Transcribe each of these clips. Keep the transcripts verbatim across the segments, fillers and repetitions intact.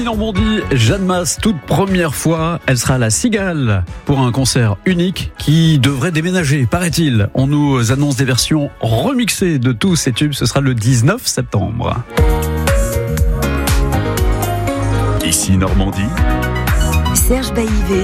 Normandie, Jeanne Masse, toute première fois, elle sera à la Cigale pour un concert unique qui devrait déménager, paraît-il. On nous annonce des versions remixées de tous ces tubes, ce sera le dix-neuf septembre. Ici Normandie, Serge Baillivet,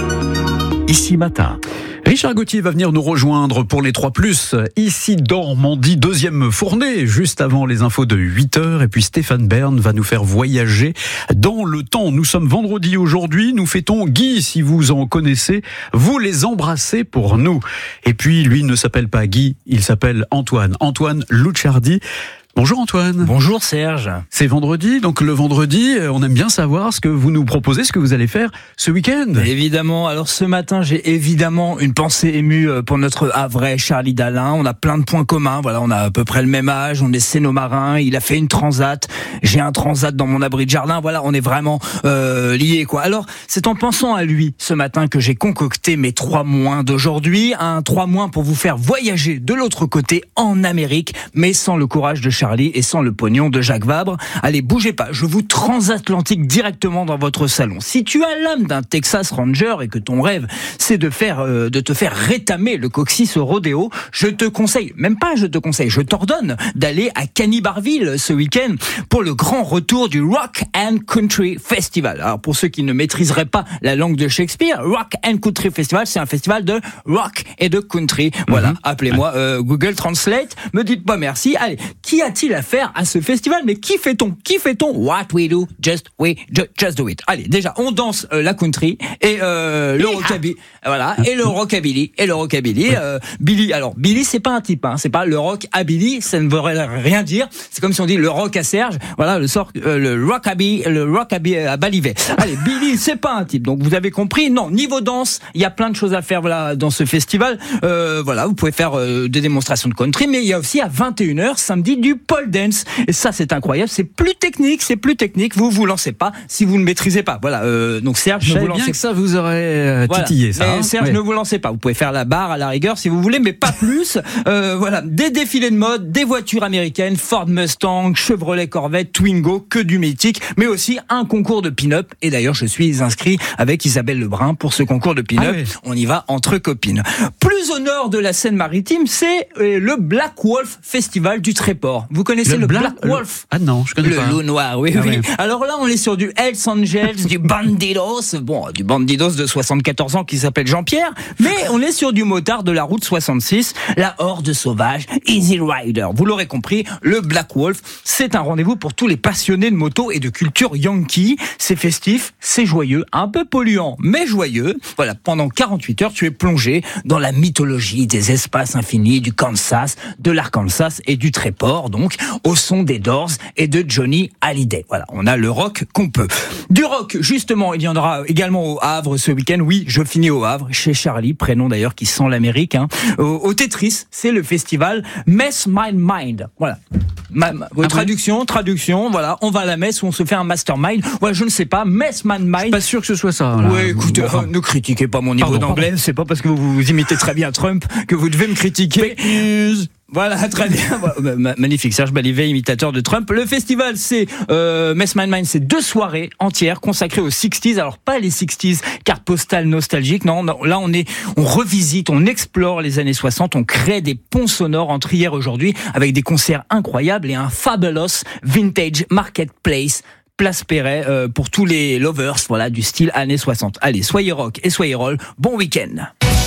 Ici Matin. Richard Gauthier va venir nous rejoindre pour les trois plus. Ici Normandie, deuxième fournée, juste avant les infos de huit heures. Et puis Stéphane Bern va nous faire voyager dans le temps. Nous sommes vendredi aujourd'hui, nous fêtons Guy, si vous en connaissez. Vous les embrassez pour nous. Et puis lui ne s'appelle pas Guy, il s'appelle Antoine. Antoine Lucciardi. Bonjour Antoine. Bonjour Serge. C'est vendredi, donc le vendredi, on aime bien savoir ce que vous nous proposez, ce que vous allez faire ce week-end. Évidemment, alors ce matin, j'ai évidemment une pensée émue pour notre havrais Charlie Dalin. On a plein de points communs, voilà, on a à peu près le même âge, on est cénomarins, il a fait une transat, j'ai un transat dans mon abri de jardin, voilà, on est vraiment euh, liés quoi. Alors, c'est en pensant à lui ce matin que j'ai concocté mes trois moins d'aujourd'hui, un trois moins pour vous faire voyager de l'autre côté en Amérique, mais sans le courage de Charlie et sans le pognon de Jacques Vabre. Allez, bougez pas, je vous transatlantique directement dans votre salon. Si tu as l'âme d'un Texas Ranger et que ton rêve c'est de faire, euh, de te faire rétamer le coccyx au rodéo, je te conseille, même pas je te conseille, je t'ordonne d'aller à Cannibarville ce week-end pour le grand retour du Rock and Country Festival. Alors pour ceux qui ne maîtriseraient pas la langue de Shakespeare, Rock and Country Festival, c'est un festival de rock et de country. Voilà, mm-hmm. Appelez-moi euh, Google Translate, me dites pas merci. Allez, qui a-t-il à faire à ce festival? Mais qui fait-on? Qui fait-on? What we do, just we ju- just do it. Allez, déjà, on danse euh, la country et euh, le rockabilly, voilà, et le rockabilly et le rockabilly. Euh, Billy, alors Billy, c'est pas un type, hein, c'est pas le rockabilly, ça ne veut rien dire. C'est comme si on dit le rock à Serge, voilà, le sort, euh, le rockabilly, le rockabilly à Balivet. Allez, Billy, c'est pas un type. Donc vous avez compris. Non, niveau danse, il y a plein de choses à faire, voilà, dans ce festival. Euh, voilà, vous pouvez faire euh, des démonstrations de country, mais il y a aussi à vingt et une heures samedi du pole dance. Et ça, c'est incroyable. C'est plus technique, c'est plus technique. Vous vous lancez pas si vous ne maîtrisez pas. Voilà. Euh, donc Serge, je ne vous lancez bien que ça vous aurait euh, titillé, voilà. ça. Mais hein Serge, ouais. ne vous lancez pas. Vous pouvez faire la barre à la rigueur si vous voulez, mais pas plus. Euh, voilà. Des défilés de mode, des voitures américaines, Ford Mustang, Chevrolet Corvette, Twingo, que du mythique, mais aussi un concours de pin-up. Et d'ailleurs, je suis inscrit avec Isabelle Lebrun pour ce concours de pin-up. Ah ouais. On y va entre copines. Plus au nord de la Seine-Maritime, c'est euh, le Black Wolf Festival du Tréport. Vous connaissez le, le Black, Black Wolf? Ah non, je connais le pas. Le loup noir, oui, ah oui. Ouais. Alors là, on est sur du Hells Angels, du Bandidos, bon, du Bandidos de soixante-quatorze ans qui s'appelle Jean-Pierre, mais on est sur du motard de la route soixante-six, la horde sauvage, Easy Rider. Vous l'aurez compris, le Black Wolf, c'est un rendez-vous pour tous les passionnés de moto et de culture yankee. C'est festif, c'est joyeux, un peu polluant, mais joyeux. Voilà, pendant quarante-huit heures, tu es plongé dans la mythologie des espaces infinis du Kansas, de l'Arkansas et du Tréport, donc, au son des Doors et de Johnny Hallyday. Voilà, on a le rock qu'on peut. Du rock, justement, il y en aura également au Havre ce week-end. Oui, je finis au Havre, chez Charlie, prénom d'ailleurs qui sent l'Amérique. Hein. Au, au Tetris, c'est le festival Mess My Mind. Voilà. Ma, ma, ah traduction, oui. traduction, voilà. On va à la messe où on se fait un mastermind. Voilà, je ne sais pas, Mess My Mind. Je suis pas sûr que ce soit ça. Oui, écoutez, bon, euh, ne critiquez pas mon niveau pardon, d'anglais. Pardon. C'est pas parce que vous, vous imitez très bien Trump que vous devez me critiquer. Fake news. Voilà, très bien. Magnifique, Serge Baillivet, imitateur de Trump. Le festival, c'est euh, Mess My Mind, c'est deux soirées entières consacrées aux sixties. Alors pas les sixties, carte postale nostalgique. Non, non, là on est, on revisite, on explore les années soixante, on crée des ponts sonores entre hier et aujourd'hui avec des concerts incroyables et un fabulous vintage marketplace. Place Perret euh, pour tous les lovers, voilà, du style années soixante. Allez, soyez rock et soyez roll. Bon week-end.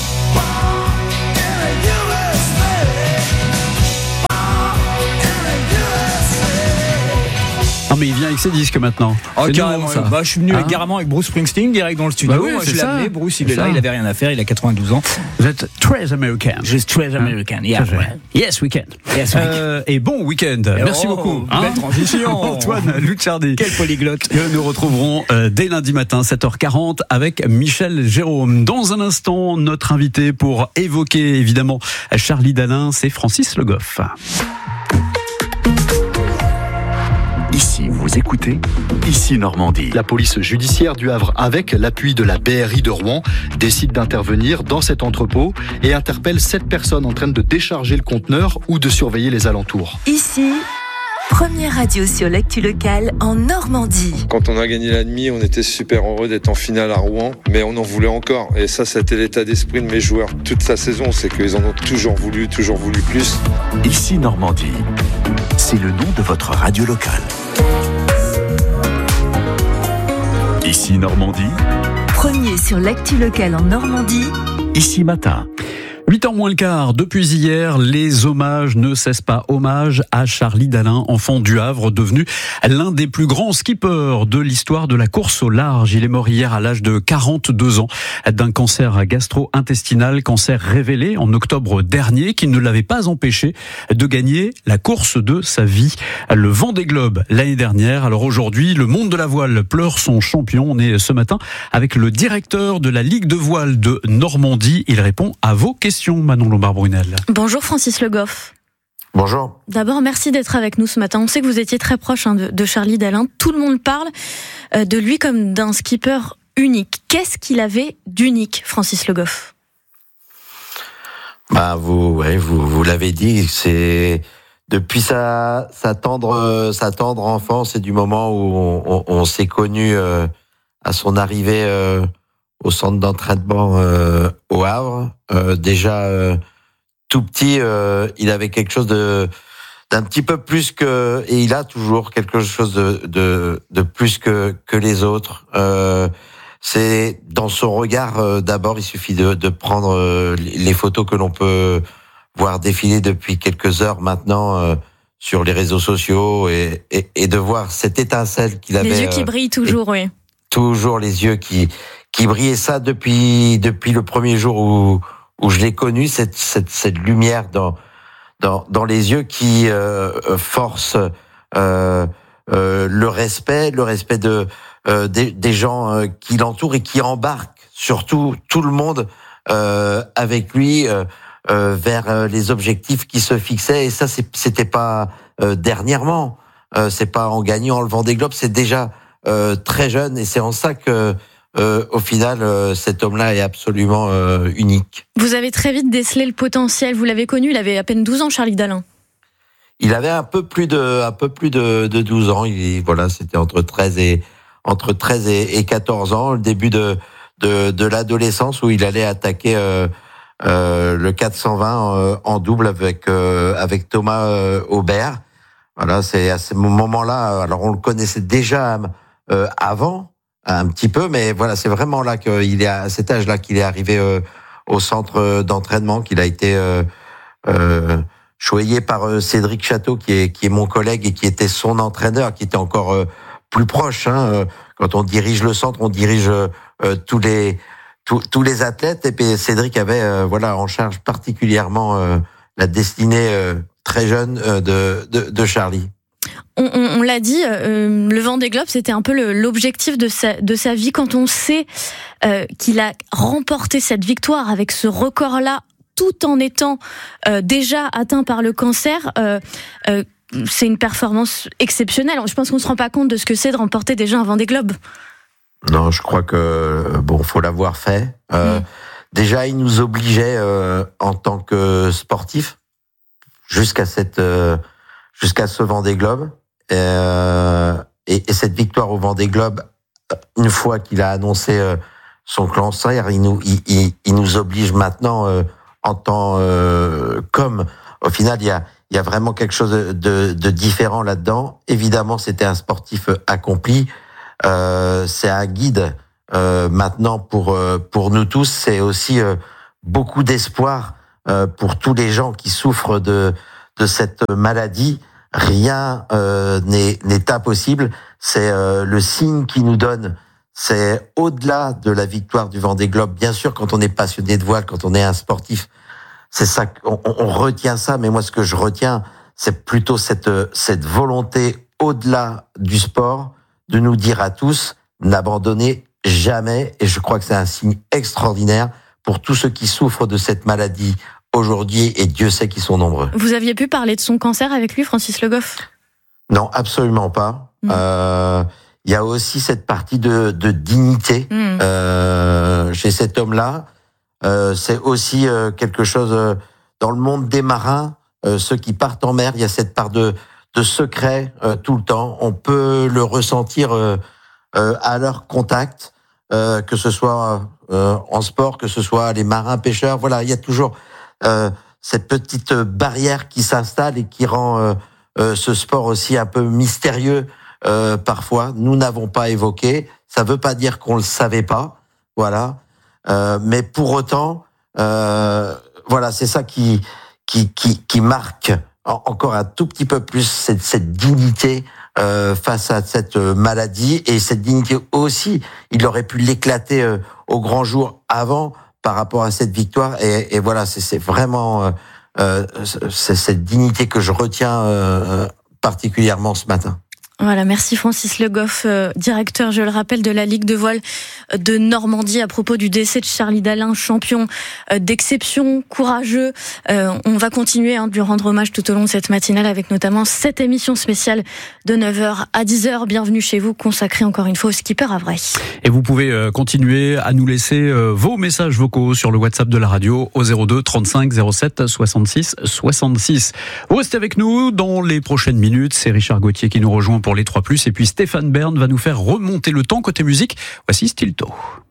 Ah mais il vient avec ses disques maintenant. Oh, carrément, ça. Bah, je suis venu hein carrément avec Bruce Springsteen direct dans le studio. Bah oui, Moi, je l'ai ça. amené. Bruce, il c'est est là, ça. il avait rien à faire, il a quatre-vingt-douze ans. Vous êtes très américain. Je suis très américain. Yeah. Yes, week-end. Yes, euh, et bon week-end. Et Merci oh, beaucoup. Belle hein transition. Antoine Lucciardi. Quel polyglotte. Que nous retrouverons euh, dès lundi matin, sept heures quarante, avec Michel Jérôme. Dans un instant, notre invité pour évoquer évidemment Charlie Dalin, c'est Francis Le Goff. Ici, vous écoutez Ici Normandie. La police judiciaire du Havre, avec l'appui de la B R I de Rouen, décide d'intervenir dans cet entrepôt et interpelle sept personnes en train de décharger le conteneur ou de surveiller les alentours. Ici Première radio sur l'actu locale en Normandie. Quand on a gagné la demi, on était super heureux d'être en finale à Rouen, mais on en voulait encore. Et ça, c'était l'état d'esprit de mes joueurs toute la saison, c'est qu'ils en ont toujours voulu, toujours voulu plus. Ici Normandie, c'est le nom de votre radio locale. Ici Normandie, Premier sur l'actu locale en Normandie. Ici Matin. huit heures moins le quart, depuis hier, les hommages ne cessent pas. Hommage à Charlie Dalin, enfant du Havre, devenu l'un des plus grands skippers de l'histoire de la course au large. Il est mort hier à l'âge de quarante-deux ans d'un cancer gastro-intestinal, cancer révélé en octobre dernier, qui ne l'avait pas empêché de gagner la course de sa vie, le Vendée Globe, l'année dernière. Alors aujourd'hui, le monde de la voile pleure son champion. On est ce matin avec le directeur de la Ligue de voile de Normandie. Il répond à vos questions. Manon Lombard-Brunel. Bonjour Francis Le Goff. Bonjour. D'abord, merci d'être avec nous ce matin. On sait que vous étiez très proche hein, de, de Charlie Dalin. Tout le monde parle euh, de lui comme d'un skipper unique. Qu'est-ce qu'il avait d'unique, Francis Le Goff ? Bah vous, ouais, vous, vous l'avez dit, c'est depuis sa, sa tendre, sa tendre enfance et du moment où on, on, on s'est connus euh, à son arrivée euh, au centre d'entraînement euh, au Havre. Euh, déjà euh, tout petit, euh, il avait quelque chose de d'un petit peu plus que, et il a toujours quelque chose de de, de plus que que les autres. Euh, c'est dans son regard. Euh, d'abord, il suffit de, de prendre euh, les photos que l'on peut voir défiler depuis quelques heures maintenant euh, sur les réseaux sociaux et, et, et de voir cette étincelle qu'il avait. Les yeux qui brillent toujours, oui. Toujours les yeux qui qui brillaient, ça depuis depuis le premier jour où où je l'ai connu, cette cette cette lumière dans dans dans les yeux qui euh, force euh, euh, le respect, le respect de euh, des, des gens euh, qui l'entourent et qui embarquent surtout tout le monde euh, avec lui euh, euh, vers les objectifs qui se fixaient. Et ça, c'est, c'était pas euh, dernièrement, euh, c'est pas en gagnant le Vendée Globe, c'est déjà Euh, très jeune, et c'est en ça que, euh, au final, euh, cet homme-là est absolument euh, unique. Vous avez très vite décelé le potentiel. Vous l'avez connu, il avait à peine douze ans, Charlie Dalin. Il avait un peu plus de, un peu plus de, de douze ans. Il, voilà, c'était entre treize et entre treize et, et quatorze ans, le début de de, de l'adolescence où il allait attaquer euh, euh, le quatre cent vingt euh, en double avec euh, avec Thomas euh, Aubert. Voilà, c'est à ce moment-là. Alors on le connaissait déjà Euh, avant, un petit peu, mais voilà, c'est vraiment là qu'il est à cet âge-là qu'il est arrivé euh, au centre d'entraînement, qu'il a été euh, euh, choyé par euh, Cédric Château, qui est qui est mon collègue et qui était son entraîneur, qui était encore euh, plus proche. Hein, quand on dirige le centre, on dirige euh, tous les tous, tous les athlètes, et puis Cédric avait euh, voilà en charge particulièrement euh, la destinée euh, très jeune euh, de, de de Charlie. On, on, on l'a dit, euh, le Vendée Globe, c'était un peu le, l'objectif de sa, de sa vie. Quand on sait euh, qu'il a remporté cette victoire avec ce record-là, tout en étant euh, déjà atteint par le cancer, euh, euh, c'est une performance exceptionnelle. Je pense qu'on se rend pas compte de ce que c'est de remporter déjà un Vendée Globe. Non, je crois que bon, faut l'avoir fait. Euh, mmh. Déjà, il nous obligeait euh, en tant que sportif jusqu'à cette euh, jusqu'à ce Vendée Globe. Euh, et, et cette victoire au Vendée Globe, une fois qu'il a annoncé euh, son cancer, il nous, il, il, il nous oblige maintenant euh, en tant euh, comme au final il y a, il y a vraiment quelque chose de, de différent là-dedans. Évidemment, c'était un sportif accompli, euh, c'est un guide euh, maintenant pour pour nous tous. C'est aussi euh, beaucoup d'espoir euh, pour tous les gens qui souffrent de de cette maladie. Rien euh, n'est, n'est impossible. C'est euh, le signe qui nous donne. C'est au-delà de la victoire du Vendée Globe. Bien sûr, quand on est passionné de voile, quand on est un sportif, c'est ça qu'on on retient ça. Mais moi, ce que je retiens, c'est plutôt cette cette volonté au-delà du sport de nous dire à tous n'abandonnez jamais. Et je crois que c'est un signe extraordinaire pour tous ceux qui souffrent de cette maladie aujourd'hui, et Dieu sait qu'ils sont nombreux. Vous aviez pu parler de son cancer avec lui, Francis Le Goff ? Non, absolument pas. Mmh. Euh, il y a aussi cette partie de, de dignité mmh. euh, chez cet homme-là. Euh, c'est aussi euh, quelque chose euh, dans le monde des marins, euh, ceux qui partent en mer. Il y a cette part de de secret euh, tout le temps. On peut le ressentir euh, euh, à leur contact, euh, que ce soit euh, en sport, que ce soit les marins pêcheurs. Voilà, il y a toujours euh, cette petite barrière qui s'installe et qui rend euh, euh, ce sport aussi un peu mystérieux euh, parfois. Nous n'avons pas évoqué. Ça veut pas dire qu'on le savait pas. Voilà. Euh, mais pour autant, euh, voilà, c'est ça qui qui qui, qui marque encore un tout petit peu plus cette, cette dignité euh, face à cette maladie, et cette dignité aussi, il aurait pu l'éclater euh, au grand jour avant par rapport à cette victoire, et, et voilà, c'est, c'est vraiment euh, euh, c'est cette dignité que je retiens euh, particulièrement ce matin. Voilà, merci Francis Le Goff, euh, directeur, je le rappelle, de la Ligue de voile de Normandie, à propos du décès de Charlie Dalin, champion euh, d'exception, courageux. Euh, on va continuer hein, de lui rendre hommage tout au long de cette matinale, avec notamment cette émission spéciale de neuf heures à dix heures. Bienvenue chez vous, consacrée encore une fois au skipper Havrais. Et vous pouvez euh, continuer à nous laisser euh, vos messages vocaux sur le WhatsApp de la radio au zéro deux trente-cinq zéro sept soixante-six soixante-six. Vous restez avec nous dans les prochaines minutes. C'est Richard Gauthier qui nous rejoint pour les trois plus, et puis Stéphane Bern va nous faire remonter le temps côté musique. Voici Stilto.